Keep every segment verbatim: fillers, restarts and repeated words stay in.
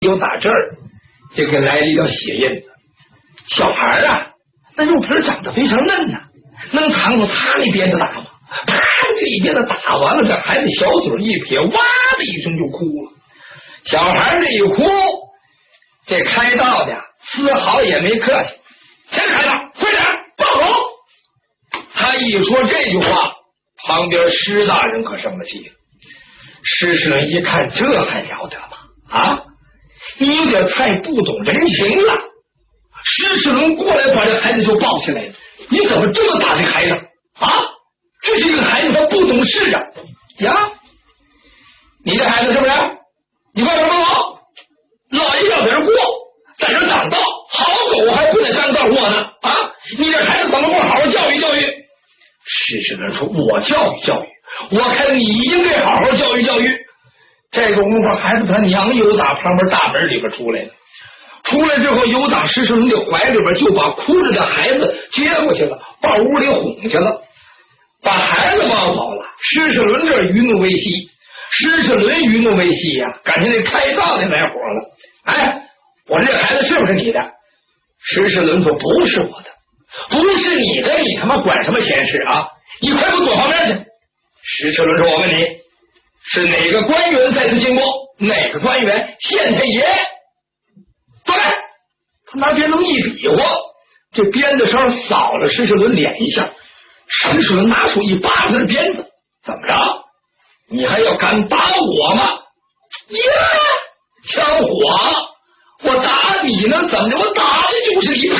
有打这儿就给来了一条血印子。小孩啊，那肉皮长得非常嫩呐、啊，能扛住他那鞭子打吗？啪，这一鞭子打完了，这孩子小嘴一撇，哇的一声就哭了。小孩这一哭，这开道的丝毫也没客气，谁开的？快点报仇！他一说这句话，旁边施大人可生了气了。施世人一看，这还了得吗？啊，你有点太不懂人情了。施世人过来把这孩子就抱起来了，你怎么这么打这孩子啊？这是一个孩子，他不懂事啊！呀，你这孩子是不是？你快点帮我！老爷要在这过，在这长道，好狗还不得当道过呢？啊，你这孩子怎么不好好教育教育？施世人说：“我教育教育，我看你应该好好教育教育。”这个功夫，孩子他娘有打旁边大门里边出来了。出来之后，有打施世人的怀里边，就把哭着的孩子接过去了，把屋里哄去了，把孩子抱走了。施世伦这余怒未息，施世伦余怒未息呀、啊，感情那开道的来火了。哎，我这孩子是不是你的？施世伦说：“不是我的，不是你的，你他妈管什么闲事啊？你快给我躲旁边去！”施世伦说：“我问你，是哪个官员在此经过？哪个官员？县太爷。”对，他拿鞭子一比划，这鞭子上扫了施世伦脸一下。施世伦拿出一巴掌的鞭子，怎么着？你还要敢打我吗？呀，枪火！我打你呢，怎么的？我打的就是你，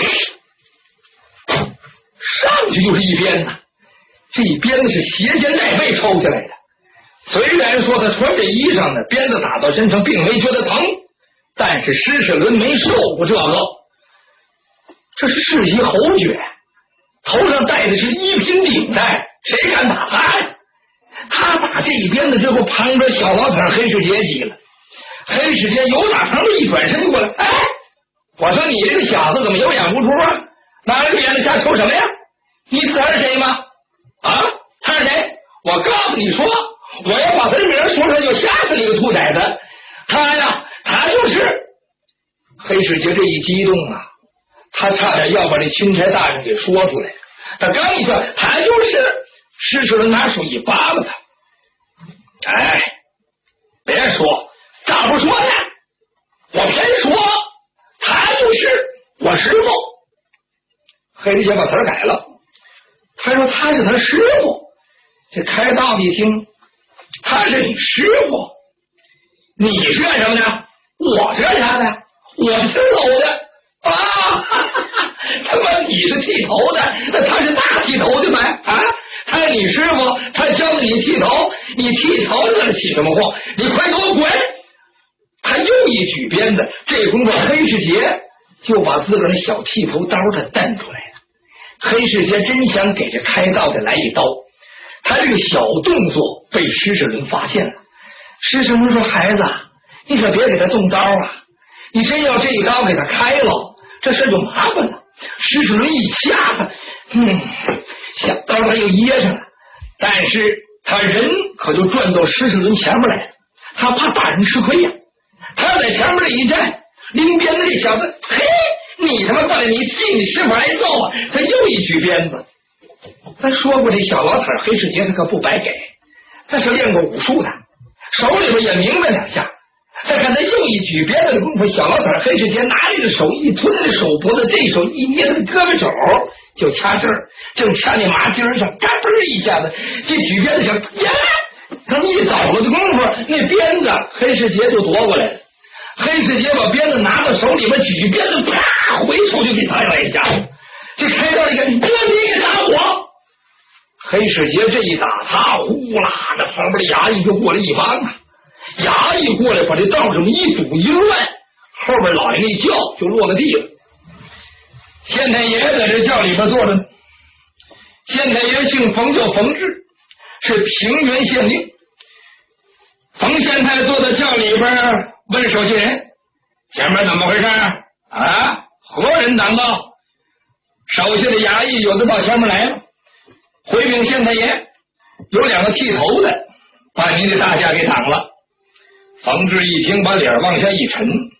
上去就是一鞭子。这一鞭子是斜肩带背抽下来的。虽然说他穿着衣裳呢，鞭子打到身上并没觉得疼，但是施世伦没受过这个。这是世袭侯爵，头上戴的是一品顶戴，谁敢打他呀？他打这一鞭子之后，旁边小老头黑世杰急了。黑世杰由打旁边一转身过来，哎，我说你这个小子怎么有眼无珠啊？拿着鞭子瞎抽什么呀？你知道他是谁吗？啊，他是谁？我告诉你说，我要把他的名说出来，就吓死你个兔崽子！他呀，他就是黑世杰。这一激动啊，他差点要把这钦差大人给说出来。他刚一说，他就是施世伦拿手一扒拉他，哎，别说，咋不说呢？我偏说，他就是我师傅。黑世杰把词儿改了，他说他是他师傅。这开道的一听，他是你师傅，你是干什么的？我是干啥的？我是剃头的啊！哈哈哈，他妈你是剃头的，那他是大剃头的呗啊！他是你师傅，他教的你剃头，你剃头在这起什么哄？你快给我滚！他又一举鞭子，这功夫黑世杰就把自个儿的小剃头刀他蹬出来了。黑世杰真想给这开道的来一刀，他这个小动作被施世伦发现了。施世伦说：“孩子，你可别给他动刀啊！你真要这一刀给他开了，这事就麻烦了。”施世伦一掐他，嗯，小刀他又掖上了，但是他人可就转到施世伦前面来了。他怕大人吃亏呀、啊，他在前面这一站，拎鞭子这小子，嘿，你他妈过来，你替你师傅挨揍啊！他又一举鞭子。咱说过，这小老坦黑世杰他可不白给，他是练过武术的，手里边也明白两下。再看他又一举鞭子的功夫，小老坦黑世杰拿这个手一推他的手脖子，这手一捏他的胳膊肘，就掐这儿，正掐那麻筋上，嘎嘣一下子，这举鞭子想呀，他们一倒了的功夫，那鞭子黑世杰就夺过来了。黑世杰把鞭子拿到手里边，举鞭子啪回手就给他来一下。这开道一个，你你给打我！黑世杰这一打，他呼啦的旁边的衙役就过来一帮啊，衙役过来把这道这么一堵一乱，后边老爷那轿就落了地了。县太爷在这轿里边坐着呢，县太爷姓冯，叫冯志，是平原县令。冯县太坐在轿里边问手下人：“前面怎么回事啊？何人挡道？”手下的衙役有的到前面来了，回禀县太爷，有两个剃头的把您的大驾给挡了。冯志一听，把脸往下一沉，